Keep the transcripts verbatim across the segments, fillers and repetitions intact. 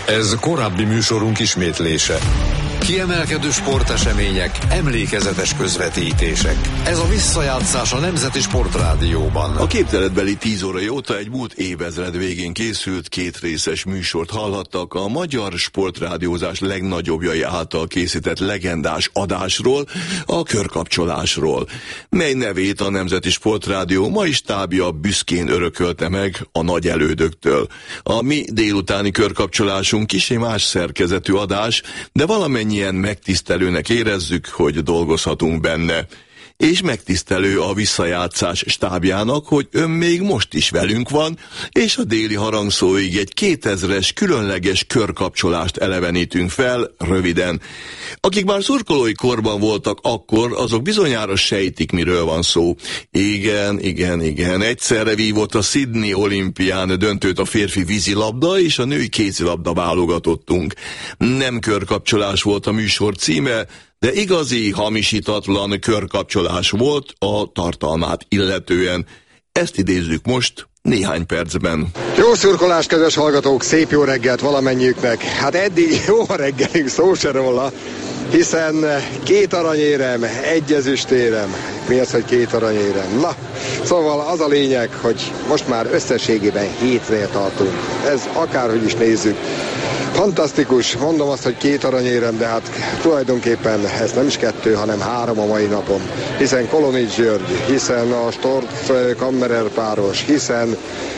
Ez korábbi műsorunk ismétlése. Kiemelkedő sportesemények, emlékezetes közvetítések. Ez a visszajátszás a Nemzeti Sportrádióban. A képteletbeli tíz óra óta egy múlt évezred végén készült kétrészes műsort hallhattak a magyar sportrádiózás legnagyobbjai által készített legendás adásról, a körkapcsolásról, mely nevét a Nemzeti Sportrádió mai stábja büszkén örökölte meg a nagy elődöktől. A mi délutáni körkapcsolásunk kissé más szerkezetű adás, de valamennyi ilyen megtisztelőnek érezzük, hogy dolgozhatunk benne. És megtisztelő a visszajátszás stábjának, hogy ön még most is velünk van, és a déli harangszóig egy kétezres különleges körkapcsolást elevenítünk fel, röviden. Akik már szurkolói korban voltak akkor, azok bizonyára sejtik, miről van szó. Igen, igen, igen. Egyszerre vívott a Sydney olimpián döntőt a férfi vízilabda és a női kézilabda válogatottunk. Nem körkapcsolás volt a műsor címe, de igazi, hamisítatlan körkapcsolás volt a tartalmát illetően. Ezt idézzük most néhány percben. Jó szurkolás, kedves hallgatók, szép jó reggelt valamennyiüknek. Hát eddig jó reggelünk, szó se róla, hiszen két aranyérem, egy ezüstérem. Mi az, hogy két aranyérem? Na, szóval az a lényeg, hogy most már összességében hétnél tartunk. Ez akárhogy is nézzük. Fantasztikus, mondom azt, hogy két aranyérem, de hát tulajdonképpen ez nem is kettő, hanem három a mai napon. Hiszen Kolonics György, hiszen a Storz Kammerer páros, hiszen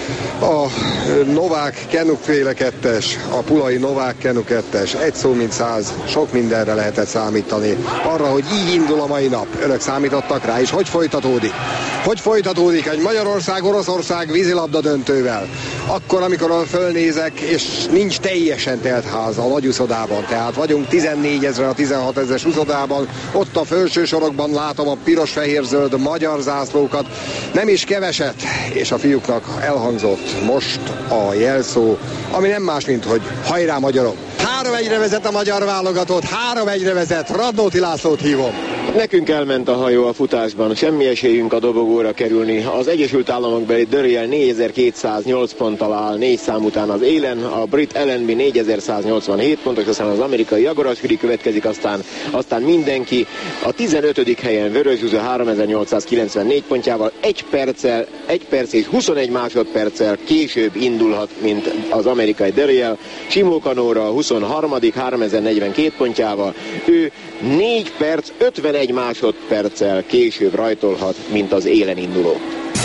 a Novák Kenuk-féle kettes, a Pulai Novák Kenuk kettes, egy szó mint száz, sok mindenre lehetett számítani. Arra, hogy így indul a mai nap, önök számítottak rá, és hogy folytatódik? Hogy folytatódik egy Magyarország-Oroszország vízilabda döntővel? Akkor, amikor fölnézek, és nincs teljesen telt ház a nagy uszodában, tehát vagyunk tizennégy ezren a tizenhat ezres uszodában, ott a felső sorokban látom a piros-fehér-zöld magyar zászlókat, nem is keveset, és a fiúknak elhangzott most a jelszó, ami nem más, mint hogy hajrá magyarok! három egyre vezet a magyar válogatott, három egyre vezet, Radnóti Lászlót hívom. Nekünk elment a hajó a futásban, semmi esélyünk a dobogóra kerülni. Az Egyesült Államokbeli Dörriel négyezer-kétszáznyolc ponttal áll négy szám után az élen, a brit Allenby négyezer-száznyolcvanhét pontos, aztán az amerikai Jagorashvili következik, aztán, aztán mindenki. A tizenötödik helyen Vörös Zsuzsa háromezer-nyolcszázkilencvennégy pontjával egy perccel, egy perc és huszonegy másodperccel később indulhat, mint az amerikai Dörriel. Simó Kanóra a huszonharmadik háromezer-negyvenkét pontjával, ő négy perc ötvenegy másodperccel később rajtolhat, mint az élen induló.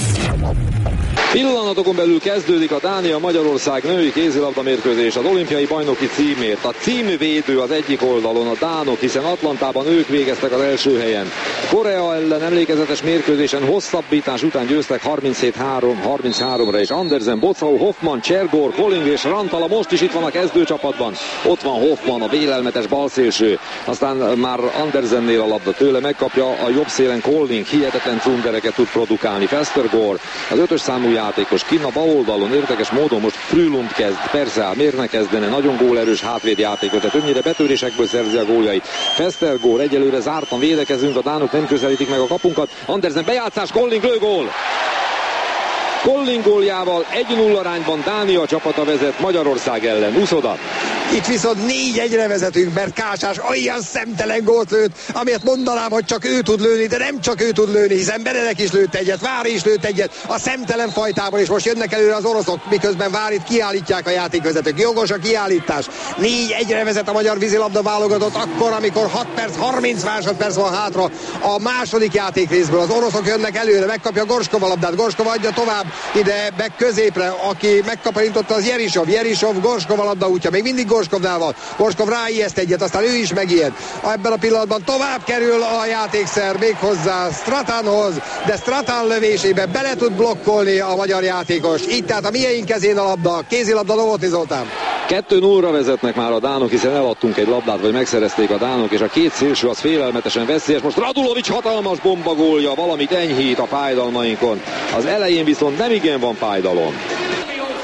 Pillanatokon belül kezdődik a Dánia-Magyarország női kézilabda mérkőzés az olimpiai bajnoki címért. A címvédő az egyik oldalon a dánok, hiszen Atlantában ők végeztek az első helyen. Korea ellen emlékezetes mérkőzésen hosszabbítás után győztek harminchét három harminchárom-ra, és Andersen, Bocau, Hoffman, Csergor, Koling és Rantala most is itt van a kezdőcsapatban. Ott van Hoffman, a vélelmetes balszélső. Aztán már Andersennél a labda tőle megkapja, a jobb szélen Koling hihetetlen cundereket tud produkálni. Festergor, az ötös számú játékos kinn a bal oldalon, érdekes módon most Frülund kezd, persze, miért ne kezdene, nagyon gólerős hátvédjátékot, tehát többnyire betörésekből szerzi a góljait. Festergor, egyelőre zártan védekezünk, a dánok nem közelítik meg a kapunkat, Andersen bejátszás, Koling lőgól! Koling góljával egy nulla arányban Dánia csapata vezet Magyarország ellen. Uszoda. Itt viszont négy egyre vezetünk, mert Kásás olyan szemtelen gólt lőtt, amiért mondanám, hogy csak ő tud lőni, de nem csak ő tud lőni, hiszen Benedek is lőtt egyet, Vári is lőtt egyet, a szemtelen fajtában, és most jönnek előre az oroszok, miközben Várit kiállítják a játékvezetők. Jogos a kiállítás. négy egyre vezet a magyar vízilabda válogatott akkor, amikor hat perc, harminc másodperc van hátra a második játékrészből. Az oroszok jönnek előre, megkapja Gorskov a labdát, Gorskov adja tovább ide be középre, aki megkaparintotta az Jerisov, Jerisov, Gorskov a labda útja, még mindig Gorskovnál van, Gorskov ráijeszt egyet, aztán ő is megijed. Ebben a pillanatban tovább kerül a játékszer méghozzá Stratanhoz, de Stratan lövésébe bele tud blokkolni a magyar játékos. Így tehát a miénk kezén a labda, kézilabda Novotny Zoltán. kettő nullra vezetnek már a dánok, hiszen eladtunk egy labdát, vagy megszerezték a dánok, és a két szélső az félelmetesen veszélyes. Most Radulovics hatalmas bombagólja, valamit enyhít a fájdalmainkon. Az elején viszont nem igen van fájdalom.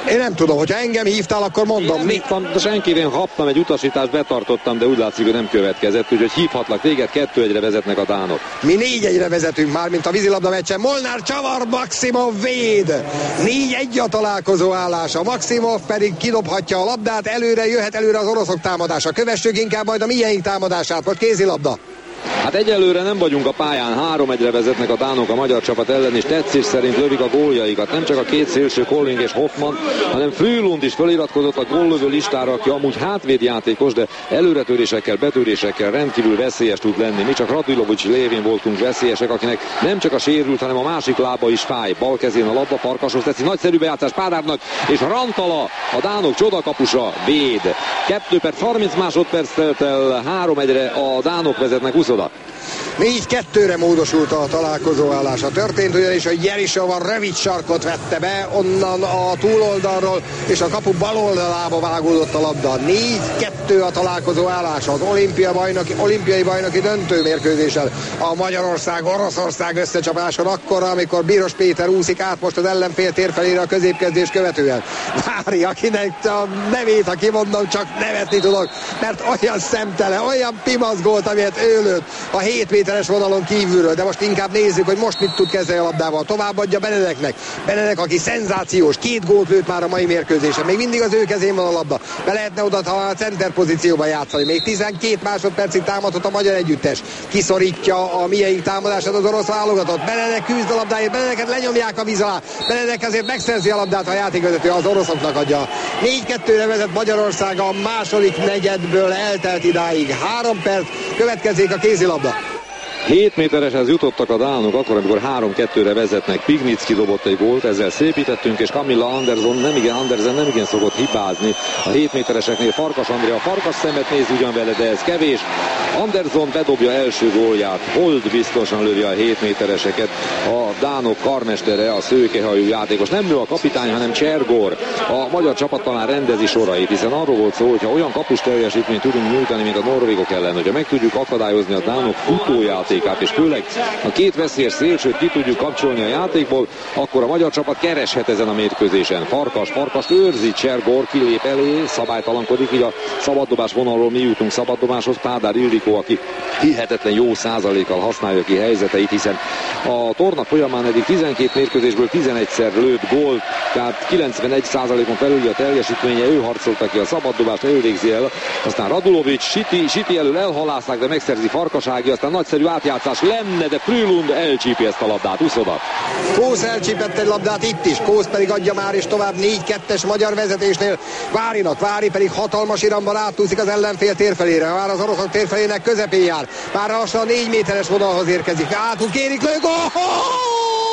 Én nem tudom, hogyha engem hívtál, akkor mondom. Én hívtam, de senkire kaptam egy utasítást, betartottam, de úgy látszik, hogy nem következett, úgyhogy hívhatlak téged, kettő egyre vezetnek a dánok. Mi négy egyre vezetünk már, mint a vízilabda meccsen. Molnár csavar, Maximov véd. négy egy a találkozó állása. Maximov pedig kidobhatja a labdát, előre jöhet előre az oroszok támadása. Kövessük inkább majd a miénk támadását, most kézilabda. Hát egyelőre nem vagyunk a pályán, három egyre vezetnek a dánok a magyar csapat ellen, és tetszés szerint lövik a góljaikat. Nem csak a két szélső, Colling és Hoffman, hanem Frülund is feliratkozott a góllövő listára, aki amúgy hátvédjátékos, de előretörésekkel, betörésekkel rendkívül veszélyes tud lenni. Mi csak Radilovics lévén voltunk veszélyesek, akinek nem csak a sérült, hanem a másik lába is fáj. Bal kezén a labda, Farkashoz teszi, nagyszerű bejátszás Pádárnak, és Rantala, a dánok csodakapusa véd. kettő perc harminc másodperc telt el, három egyre a dánok vezetnek Uszoda. négy kettőre módosult a találkozó állása. Történt ugyanis, hogy Jerisova rövid sarkot vette be onnan a túloldalról, és a kapu bal oldalába vágódott a labda. négy kettő a találkozó állása az olimpia bajnoki, olimpiai bajnoki döntőmérkőzésen. A Magyarország-Oroszország összecsapáson akkora, amikor Bíros Péter úszik át most az ellenfél térfelére a középkezdés követően. Várj, akinek a nevét, ha kimondom, csak nevetni tudok, mert olyan szemtelen, olyan pimaszgolt, amilyet ő lőtt a hét méteres vonalon kívülről, de most inkább nézzük, hogy most mit tud kezdeni a labdával. Továbbadja Benedeknek. Benedek, aki szenzációs, két gólt lőtt már a mai mérkőzésen. Még mindig az ő kezén van a labda. Be lehetne oda a center pozícióba játszani. Még tizenkét másodpercig támadhat a magyar együttes. Kiszorítja a miénk támadását az orosz válogatott. Benedek küzd a labdáért, Benedeket lenyomják a víz alá. Benedek azért megszerzi a labdát, a játékvezető az oroszoknak adja. négy kettőre vezet Magyarország a második negyedből eltelt idáig. Három perc, következik a kézilabda. hét métereshez jutottak a dánok, akkor, amikor három kettőre vezetnek. Pignicki dobott egy gólt, ezzel szépítettünk, és Camilla Anderson nem igen, Andersen nem igen szokott hibázni. A hét métereseknél Farkas Andrea, Farkas szemet néz ugyan vele, de ez kevés. Anderson bedobja első gólját, Hold biztosan lövi a hét métereseket. A dánok karmestere, a szőkehajú játékos. Nem ő a kapitány, hanem Csergor. A magyar csapat talán rendezi sorait, hiszen arról volt szó, hogyha olyan kapus teljesítményt tudunk nyújtani, mint a norvégok ellen, hogyha meg tudjuk akadályozni a dánok futóját, és főleg a két veszélyes szélsőt ki tudjuk kapcsolni a játékból, akkor a magyar csapat kereshet ezen a mérkőzésen. Farkas, Farkas őrzi, Csergor kilép elé, szabálytalankodik, így a szabaddobás vonalról mi jutunk szabaddobáshoz. Pádár Ildikó, aki hihetetlen jó százalékkal használja ki helyzeteit, hiszen a torna folyamán eddig tizenkét mérkőzésből tizenegyszer lőtt gólt, tehát kilencvenegy százalékon felüli a teljesítménye, ő harcolta ki a szabaddobást, elvégzi el, aztán Radulovics, Siti, Siti elől elhalászták, de megszerzi Farkasági, aztán nagyszerű átjátszás lenne, de Frülund elcsípi ezt a labdát. Uszoda. Kósz elcsípett egy labdát itt is, Kósz pedig adja már, és tovább négy kettes magyar vezetésnél Várinak. Vári pedig hatalmas iramban átúszik az ellenfél térfelére, már az oroszok térfelének közepén jár, már lassan a négy méteres vonalhoz érkezik, átul kérik, lő, gól!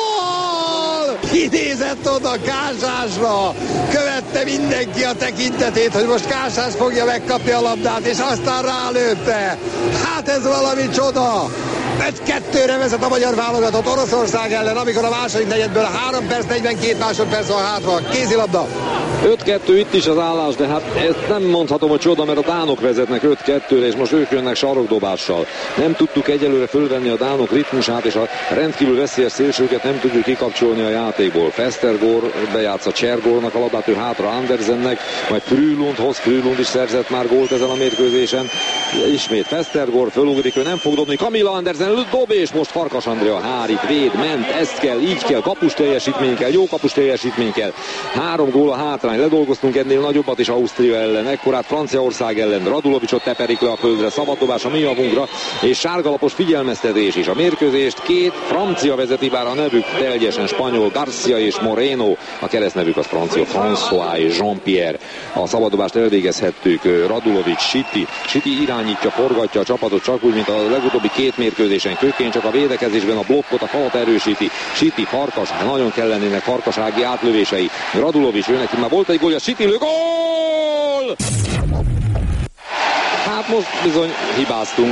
Idézett oda Kásásra, követte mindenki a tekintetét, hogy most Kásás fogja megkapni a labdát, és aztán rálőtte. Hát ez valami csoda. öt kettőre vezet a magyar válogatott Oroszország ellen, amikor a második negyedből három perc negyvenkét másodperc van hátra. Kézilabda. öt kettő itt is az állás, de hát ezt nem mondhatom, hogy csoda, mert a dánok vezetnek öt kettőre, és most ők jönnek sarokdobással. Nem tudtuk egyelőre fölvenni a dánok ritmusát, és a rendkívül veszélyes szélsőket nem tudjuk kikapcsolni a játékból. Festergor bejátsza Csergornak a labdát, ő hátra Andersennek, majd Frülund, hoz Frülund is szerzett már gólt ezen a mérkőzésen. Ismét Festergor fölugrik, ő nem fog dobni, Camilla Andersen dob, és most Farkas Andrea hárít, véd, ment, ezt kell, így kell, kapus teljesítmény kell, jó kapus teljesítmény kell. Három gól a hátrány, ledolgoztunk ennél nagyobbat is Ausztria ellen, ekkorát Franciaország ellen, Radulovicsot teperik le a földre, szabaddobás a mi javunkra, és sárgalapos figyelmeztetés is. A mérkőzést két francia vezeti, bár a nevük teljesen spanyol, Garcia és Moreno, a keresztnevük az francia, François és Jean-Pierre. A szabaddobást elvégezhettük, Radulovics, Siti, Siti irányítja, forgatja a csapatot, csak úgy, mint a legutóbbi két mérkőzésen. Kökén csak a védekezésben a blokkot, a falat erősíti. Siti, Farkas, nagyon kell lennének Farkasági átlövései. Radulovics, ő neki már volt egy gólja, Siti lő, gól! Hát most bizony hibáztunk.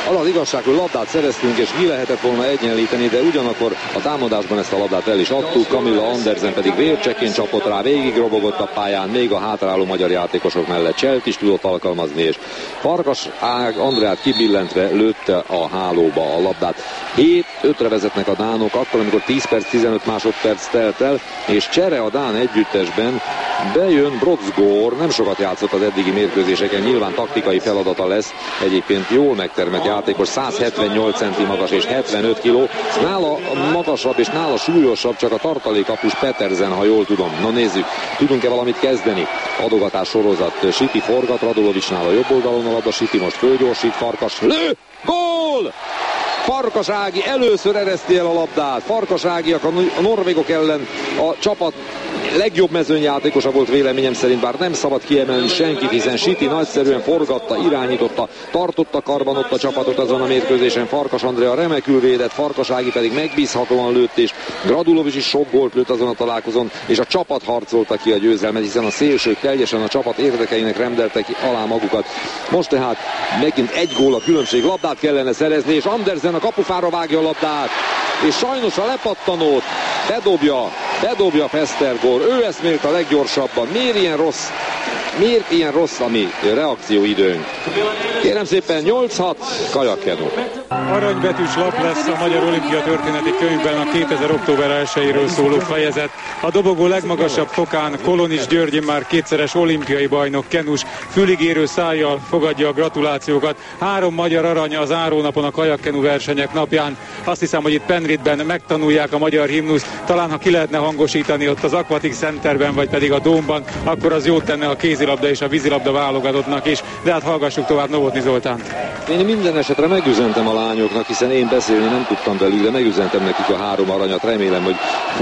Az az igazság, hogy labdát szereztünk, és ki lehetett volna egyenlíteni, de ugyanakkor a támadásban ezt a labdát el is adtuk. Camilla Andersen pedig vércsekkén csapott rá, végig robogott a pályán, még a hátraálló magyar játékosok mellett cselt is tudott alkalmazni, és Farkas Ág Andreát kibillentve lőtte a hálóba a labdát. hét ötre vezetnek a dánok, akkor, amikor tíz perc, tizenöt másodperc telt el, és csere a dán együttesben. Bejön Brodsgård, nem sokat játszott az eddigi mérkőzéseken, nyilván taktikai feladata lesz, egyébként jól megtermett játékos, száz hetvennyolc centi magas és hetvenöt kiló, nála magasabb és nála súlyosabb csak a tartalékkapus Petersen, ha jól tudom. Na nézzük, tudunk-e valamit kezdeni? Adogatás sorozat, Siti forgat, Radulovicsnál a jobb oldalon a labda, Siti most fölgyorsít, Farkas lő, gól! Farkas Ági először ereszti el a labdát. Farkas Ágiak a norvégok ellen a csapat legjobb mezőnyjátékosa volt véleményem szerint, bár nem szabad kiemelni senkit, hiszen Siti nagyszerűen forgatta, irányította, tartotta karban ott a csapatot azon a mérkőzésen. Farkas Andrea remekül védett, Farkas Ági pedig megbízhatóan lőtt, és Radulovics is sok gólt lőtt azon a találkozón, és a csapat harcolta ki a győzelmet, hiszen a szélsők teljesen a csapat érdekeinek rendeltek alá magukat. Most tehát megint egy gól a különbség, labdát kellene szerezni, és Andersen a kapufára vágja a labdát, és sajnos a lepattanót bedobja, bedobja Festergård. Ő eszmélt a leggyorsabban. Miért ilyen rossz? Miért ilyen rossz a mi reakcióidőnk? Kérem szépen, nyolc hat Kajakkenu. Aranybetűs lap lesz a Magyar Olimpia történeti könyvben a kétezer. október elsejéről szóló fejezet. A dobogó legmagasabb fokán Kolonis György, már kétszeres olimpiai bajnok kenus füligérő szájjal fogadja a gratulációkat. Három magyar arany az árónapon, a kajakkenu versenyek napján. Azt hiszem, hogy itt Penrithben megtanulják a magyar himnuszt. Talán ha ki lehetne hangosítani ott az Aquatic Centerben, vagy pedig a Dómban, akkor az jót tenne a kézilabda és a vízilabda válogatottnak is. De hát hallgassuk tovább Novotny Zoltánt. Én minden esetre megüzentem a lányoknak, hiszen én beszélni nem tudtam velük, de megüzentem nekik a három aranyat. Remélem, hogy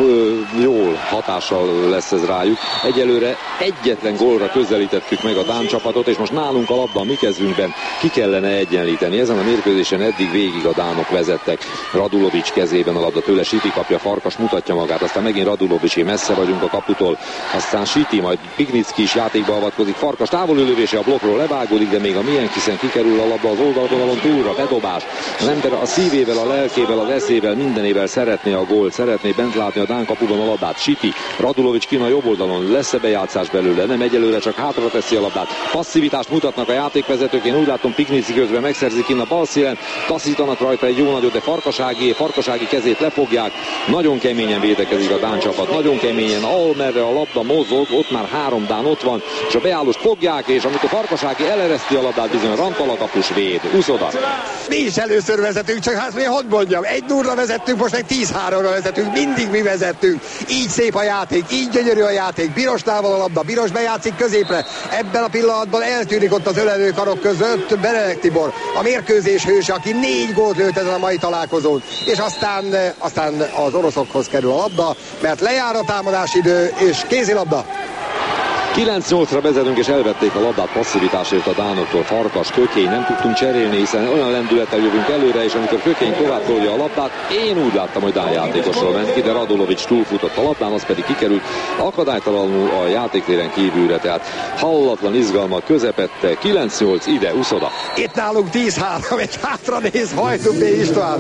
jól hatással lesz ez rájuk. Egyelőre egyetlen gólra közelítettük meg a dán csapatot, és most nálunk a labda a mi kezünkben ki kellene egyenlíteni. Ezen a mérkőzésen eddig végig a dánok vezettek. Radulovics kezében a labda, tőle Siti kapja, Farkas mutatja magát, aztán megint Radulovics, messze vagyunk a kaputól, aztán Siti, majd Pignicki is játékba avatkozik, Farkas távolülövése a blokkról levágódik, de még a milyen hiszen kikerül a labda az oldalvonalon túlra, bedobás. Az ember a szívével, a lelkével, az eszével, mindenével szeretné a gólt, szeretné bent látni a dán kapuban a labdát. Siti, Radulovics kin a jobb oldalon, lesz-e bejátszás belőle, nem, egyelőre csak hátra teszi a labdát. Passzivitást mutatnak a játékvezetők, én úgy látom Pignicki közben megszerzi kin a bal szélen, taszítanak rajta egy jó nagyot, de Farkasági, Farkasági kezét lefogják. Nagyon keményen védekezik a dán csapat, nagyon keményen, amerre a labda mozog, ott már három dán ott van, és a beállóst fogják, és amikor Farkasági elereszti a labdát, bizony Rantala kapus véd. Uszoda. Mi is először vezetünk, csak hát mi hogy mondjam, egy nulla vezettünk, most meg tíz háromra vezetünk, mindig mi vezettünk. Így szép a játék, így gyönyörű a játék, Birosnál van a labda, Biros bejátszik középre, ebben a pillanatban eltűnik ott az ölelő karok között Benedek Tibor, a mérkőzés hőse, aki négy gólt lőtt ezen a mai találkozón, és aztán, aztán az oroszokhoz kerül a labda, mert lejár a támadási idő, és kézilabda. kilenc nyolcra vezetünk, és elvették a labdát passzivitásért a dánoktól. Farkas, Kökény, nem tudtunk cserélni, hiszen olyan lendülettel jövünk előre, és amikor Kökény tovább tolja a labdát, én úgy láttam, hogy dán játékosról ment ki, de Radulovics túlfutott a labdán, az pedig kikerült akadálytalanul a játéktéren kívülre, tehát hallatlan izgalmak közepette. kilenc nyolc ide, Uszoda. Itt nálunk tíz három, egy hátra néz Hajdubé István,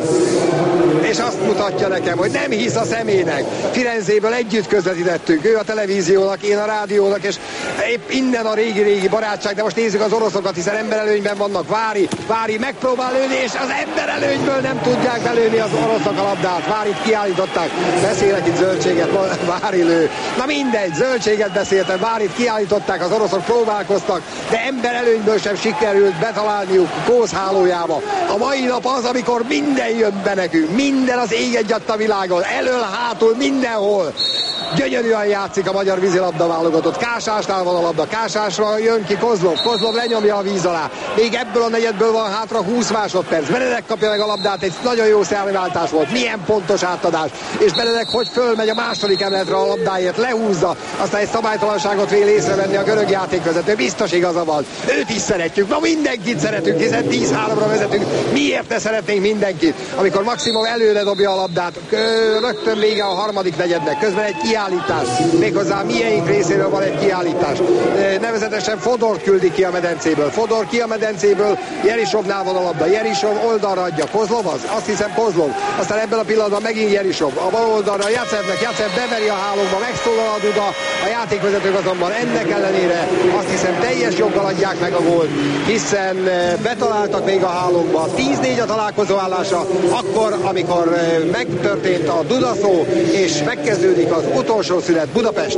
és azt mutatja nekem, hogy nem hisz a szemének. Firenzéből együtt közvetítettünk, ő a televíziónak, én a rádiónak, és épp innen a régi-régi barátság, de most nézzük az oroszokat, hiszen emberelőnyben vannak. Vári, Vári megpróbál lőni, és az emberelőnyből nem tudják belőni az oroszok a labdát. Várit kiállították, beszélek itt zöldséget, Vári lő. Na mindegy, zöldséget beszéltem, Várit kiállították, az oroszok próbálkoztak, de emberelőnyből sem sikerült betalálniuk Kóz hálójába. A mai nap az, amikor minden jön be nekünk, minden az ég egyatt a világon, elől, hátul, mindenhol. Gyönyörűen játszik a magyar vízilabda válogatott. Kásásnál van a labda, Kásásra jön ki Kozlov, Kozlov lenyomja a víz alá. Még ebből a negyedből van hátra húsz másodperc. Benedek kapja meg a labdát, egy nagyon jó szerváltás volt. Milyen pontos átadás. És Benedek hogy fölmegy a második emeletre a labdáért, lehúzza, aztán egy szabálytalanságot vél észrevenni a görög játékvezető. Biztos igaza van. Őt is szeretjük. Ma mindenkit szeretünk, hiszen tíz háromra vezetünk. Miért ne szeretnénk mindenkit? Amikor Maximov előre dobja a labdát, rögtön vége a harmadik negyednek. Közben egy kiállítás. Méghozzá miénk részéről van egy kiállítás. Nevezetesen Fodort küldi ki a medencéből. Fodor ki a medencéből, Jerisovnál van a labda. Jerisov oldalra adja. Kozlov az? Azt hiszem Kozlov. Aztán ebben a pillanatban megint Jerisov. A bal oldalra Jacevnek. Jacev beveri a hálóba, megszólal a duda. A játékvezetők azonban ennek ellenére azt hiszem teljes joggal adják meg a gólt, hiszen betaláltak még a hálókba. tíz négy a találkozó állása, akkor, amikor megtörtént a dudaszó, és megkezdődik az utolsó szünet Budapest.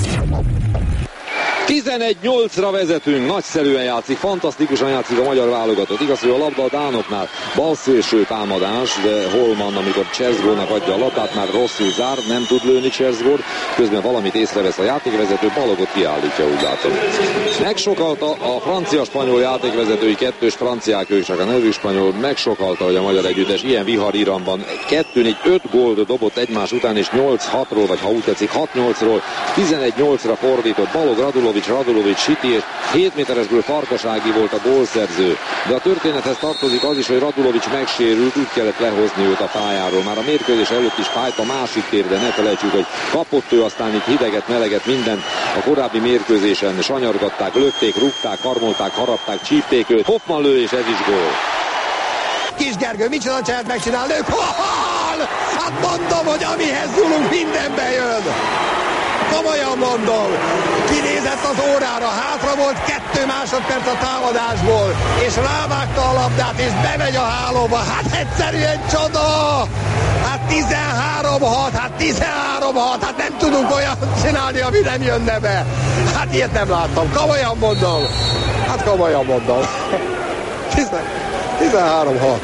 tizenegy nyolcra vezetünk, nagyszerűen játszik, fantasztikusan játszik a magyar válogatott. Igaz, hogy a labda a dánoknál bal szélső támadás, de Holman, amikor Cserzgónak adja a labdát, már rosszul zár, nem tud lőni Cserzgót, közben valamit észrevesz a játékvezető, Balogot kiállítja, úgy látom. Megsokalta a francia-spanyol játékvezetői kettős franciák, ők csak a nevű spanyol, megsokalta, hogy a magyar együttes ilyen vihar Iranban kettő négy öt gólt dobott egymás után, és nyolc hatról, vagy ha úgy tetszik hat nyolcról, tizenegy nyolcra fordított. Balog, Radulovics, Radulovics, Siti, és hét méteresből Farkasági volt a gólszerző. De a történethez tartozik az is, hogy Radulovics megsérült, úgy kellett lehozni őt a pályáról. Már a mérkőzés előtt is fájt a másik tér, de ne felejtsük, hogy kapott ő aztán itt hideget, meleget, mindent. A korábbi mérkőzésen sanyargatták, lökték, rúgták, karmolták, harapták, csípték őt. Hoffman lő, és ez is gól. Kis Gergő, mit csinál, csinált megcsinál, lők, hol? Hát mondom, hogy amihez nyúlunk, mindenbe jön. Komolyan mondom, kinézett az órára, hátra volt kettő másodperc a támadásból, és rávágta a labdát, és bemegy a hálóba. Hát egyszerűen csoda! Hát tizenhárom hat, hát tizenhárom hat, hát nem tudunk olyan csinálni, ami nem jönne be. Hát ilyet nem láttam, komolyan mondom. Hát komolyan mondom. tizenhárom hat.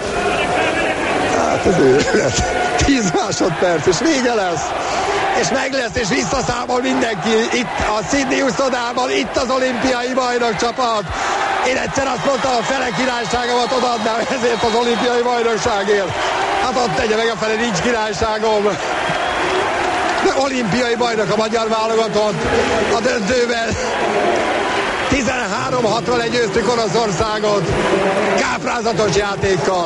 Hát ez őrület. tíz másodperc, és vége lesz. És meg lesz, és visszaszámol mindenki itt a Sydney úszodában, itt az olimpiai bajnok csapat. Én egyszer azt mondtam, a fele királyságomat odaadnám ezért az olimpiai bajnokságért. Hát ott tegye meg, a fele nincs királyságom. De olimpiai bajnok a magyar válogatott a döntőben. tizenhárom hatra legyőztük Oroszországot káprázatos játékkal.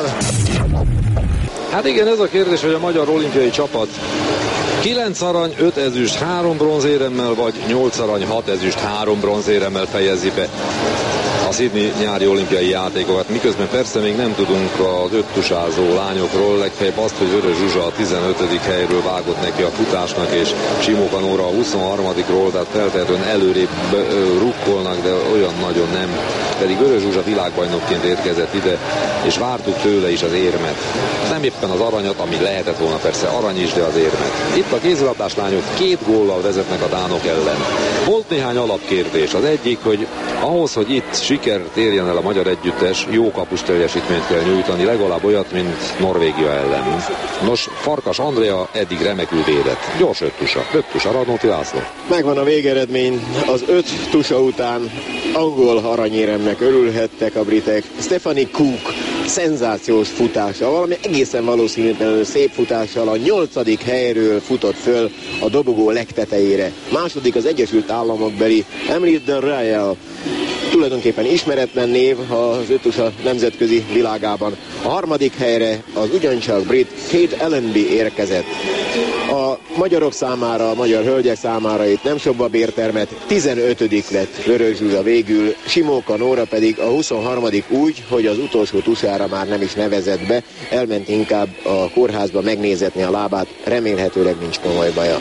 Hát igen, ez a kérdés, hogy a magyar olimpiai csapat kilenc arany, öt ezüst, három bronzéremmel, vagy nyolc arany, hat ezüst, három bronzéremmel fejezi be a Sydney nyári olimpiai játékokat. Miközben persze még nem tudunk az öttusázó lányokról, legfeljebb azt, hogy Vörös Zsuzsa a tizenötödik helyről vágott neki a futásnak, és Simóka Nóra a huszonharmadikról, tehát feltehetően előrébb rukkolnak, de olyan nagyon nem. Pedig Vörös Zsuzsa világbajnokként érkezett ide, és vártuk tőle is az érmet. Nem éppen az aranyat, ami lehetett volna persze arany is, de az érmet. Itt a kézilabdás lányok két góllal vezetnek a dánok ellen. Volt néhány alapkérdés. Az egyik, hogy ahhoz, hogy itt sikert érjen el a magyar együttes, jó kapus teljesítményt kell nyújtani, legalább olyat, mint Norvégia ellen. Nos, Farkas Andrea eddig remekül védett. Gyors öt tusa. Öt tusa, Radnóti László. Megvan a végeredmény. Az öt tusa után angol aranyéremnek örülhettek a britek. Stephanie Cook szenzációs futása, valami egészen valószínűtlenül szép futással a nyolcadik helyről futott föl a dobogó legtetejére. Második az Egyesült Államokbeli Emily de Royal, tulajdonképpen ismeretlen név az öttusa nemzetközi világában. A harmadik helyre az ugyancsak brit Kate Allenby érkezett. A magyarok számára, a magyar hölgyek számára itt nem sokba bértermet, tizenötödik lett Vörös Zsuzsa végül, Simóka Nóra pedig a huszonharmadik úgy, hogy az utolsó tusára már nem is nevezett be, elment inkább a kórházba megnézetni a lábát, remélhetőleg nincs komoly baja.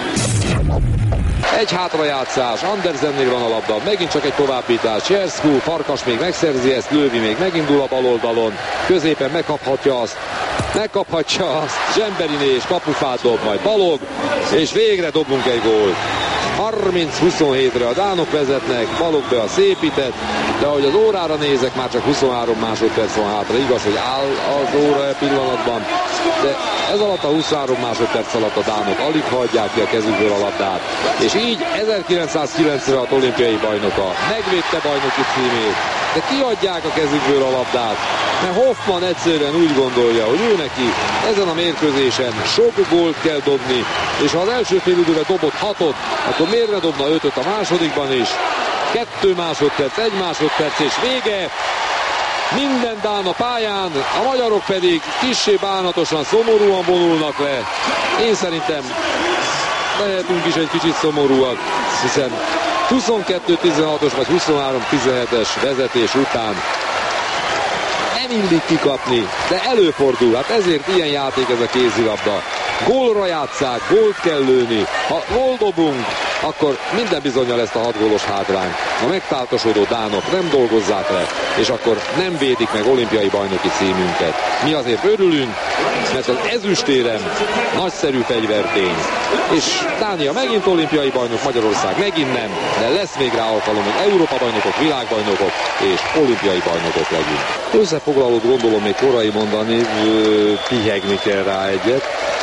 Egy hátrajátszás, Andersennél van a labda, megint csak egy továbbítás, Cserszkú, Farkas még megszerzi ezt, Lővi még megindul a baloldalon, középen megkaphatja azt, megkaphatja azt, Zsemberiné és kapufát dob majd Balog, és végre dobunk egy gólt. harminc huszonhétre a dánok vezetnek, Balog be a szépített, de ahogy az órára nézek, már csak huszonhárom másodperc van hátra. Igaz, hogy áll az óra e pillanatban, de ez alatt a huszonhárom másodperc alatt a dánok alig hagyják ki a kezükből a labdát. És így ezerkilencszázkilencvenhat olimpiai bajnoka megvédte bajnoki címét, de kiadják a kezükből a labdát, mert Hoffman egyszerűen úgy gondolja, hogy ő neki ezen a mérkőzésen sok gólt kell dobni, és ha az első fél időben dobott hatot, akkor miért ne dobna ötöt a másodikban is? Kettő másodperc, egy másodperc és vége. Minden dán a pályán, a magyarok pedig kissé bánatosan, szomorúan vonulnak le. Én szerintem lehetünk is egy kicsit szomorúak, hiszen huszonkettő tizenhatos vagy huszonhárom tizenhetes vezetés után nem illik kikapni, de előfordul, hát ezért ilyen játék ez a kézilabda. Gólra játsszák, gólt kell lőni, ha gól dobunk, akkor minden bizonnyal ezt a hat gólos hátrány. A megtáltosodó dánok nem dolgozzák le, és akkor nem védik meg olimpiai bajnoki címünket. Mi azért örülünk, mert az ezüstérem nagyszerű fegyvertény. És Dánia megint olimpiai bajnok, Magyarország megint nem, de lesz még rá alkalom, hogy Európa bajnokok, világbajnokok és olimpiai bajnokok legyünk. Összefoglalót gondolom még korai mondani, pihegni kell rá egyet.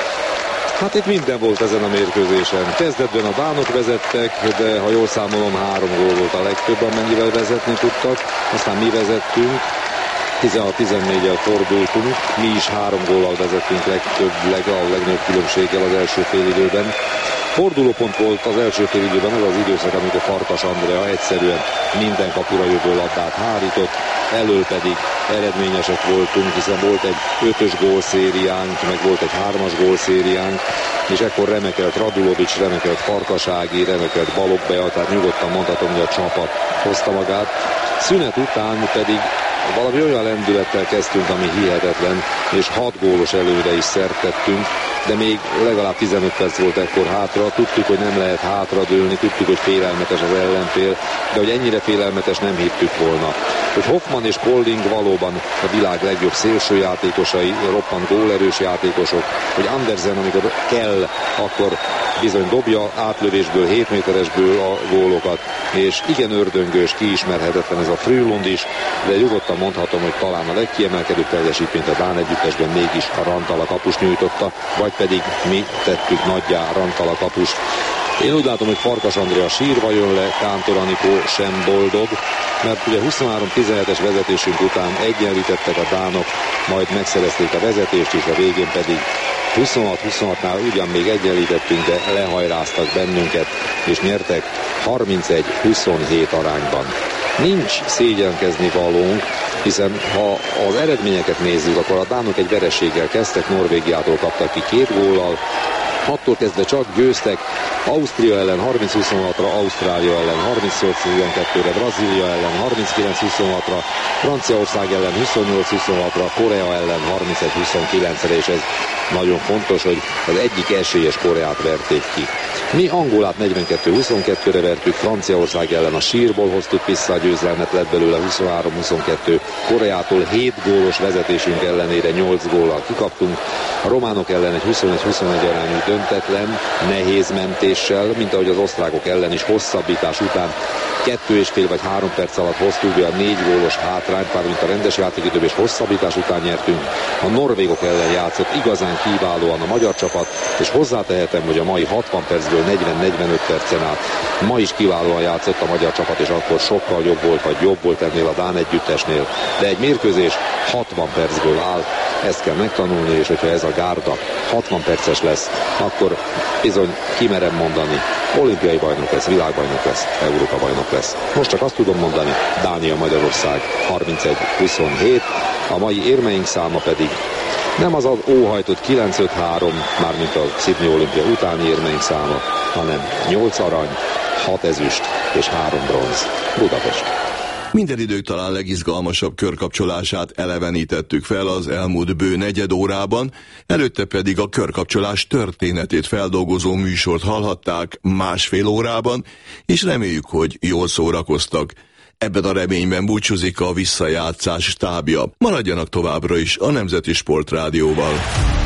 Hát itt minden volt ezen a mérkőzésen. Kezdetben a dánok vezettek, de ha jól számolom, három gól volt a legtöbb, amennyivel vezetni tudtak. Aztán mi vezettünk, tizenhat tizennégyel fordultunk, mi is három góllal vezettünk legtöbb, legalább legnagyobb különbséggel az első félidőben. Fordulópont volt az első félidőben az az időszak, amikor Farkas Andrea egyszerűen minden kapura jövő labdát hárított, elől pedig eredményesek voltunk, hiszen volt egy ötös gólszériánk, meg volt egy hármas gólszériánk, és ekkor remekelt Radulovics, remekelt Farkasági, remekelt Balogh Bea, tehát nyugodtan mondhatom, hogy a csapat hozta magát. Szünet után pedig valami olyan lendülettel kezdtünk, ami hihetetlen, és hat gólos előre is szert tettünk, de még legalább tizenöt perc volt ekkor hátra. Tudtuk, hogy nem lehet hátradőlni, tudtuk, hogy félelmetes az ellenfél, de hogy ennyire félelmetes nem hittük volna. Hogy Hoffman és Colling valóban a világ legjobb szélsőjátékosai, roppant gólerős játékosok, hogy Andersen, amikor kell, akkor bizony dobja átlövésből, hét méteresből a gólokat, és igen ördöngős, kiismerhetetlen ez a Frölund is, de nyugodtan mondhatom, hogy talán a legkiemelkedőbb teljesítményt a dán együttesben mégis a Rantala kapus nyújtotta, vagy pedig mi tettük nagyjá Rantala kapust. Én úgy látom, hogy Farkas Andrea sírva jön le, Kántor Anikó sem boldog, mert ugye huszonhárom tizenhetes vezetésünk után egyenlítettek a dánok, majd megszerezték a vezetést, és a végén pedig huszonhat huszonhatnál ugyan még egyenlítettünk, de lehajráztak bennünket, és nyertek harmincegy huszonhét arányban. Nincs szégyenkezni valónk, hiszen ha az eredményeket nézzük, akkor a dánok egy vereséggel kezdtek, Norvégiától kaptak ki két góllal, attól kezdve csak győztek, Ausztria ellen harminc huszonhatra, Ausztrália ellen harmincnyolc tizenkettőre, Brazília ellen harminckilenc huszonhatra, Franciaország ellen huszonnyolc huszonhatra, Korea ellen harmincegy huszonkilencre, és ez nagyon fontos, hogy az egyik esélyes Koreát verték ki. Mi Angolát negyvenkettő huszonkettőre vertük, Franciaország ellen a sírból hoztuk vissza a győzelmet, lett belőle huszonhárom huszonkettő, Koreától hét gólos vezetésünk ellenére nyolc góllal kikaptunk, a románok ellen egy huszonegy huszonegy arányú döntetlen, nehéz mentéssel, mint ahogy az osztrákok ellen is hosszabbítás után kettő és fél vagy három perc alatt hoztuk be a négy gólos hátrányt, pár mint a rendes játékidőben, és hosszabbítás után nyertünk. A norvégok ellen játszott igazán kiválóan a magyar csapat, és hozzátehetem, hogy a mai hatvan percből negyven-negyvenöt percen át ma is kiválóan játszott a magyar csapat, és akkor sokkal jobb volt, vagy jobb volt ennél a dán együttesnél. De egy mérkőzés hatvan percből áll, ezt kell megtanulni, és hogyha ez a gárda hatvan perces lesz, akkor bizony kimerem mondani, olimpiai bajnok lesz, világbajnok lesz, Európa bajnok lesz. Most csak azt tudom mondani, Dánia-Magyarország harmincegy huszonhét, a mai érmeink száma pedig nem az az óhajtott kilenc öt három, mármint a Sydney olimpia utáni érmeink száma, hanem nyolc arany, hat ezüst és három bronz. Budapest. Minden idők talán legizgalmasabb körkapcsolását elevenítettük fel az elmúlt bő negyed órában, előtte pedig a körkapcsolás történetét feldolgozó műsort hallhatták másfél órában, és reméljük, hogy jól szórakoztak. Ebben a reményben búcsúzik a visszajátszás stábja. Maradjanak továbbra is a Nemzeti Sportrádióval.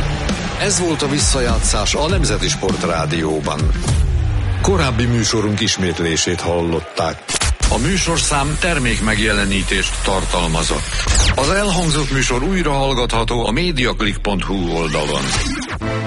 Ez volt a visszajátszás a Nemzeti Sportrádióban. Korábbi műsorunk ismétlését hallották. A műsorszám termék megjelenítést tartalmazott. Az elhangzott műsor újra hallgatható a mediaclick pont hu oldalon.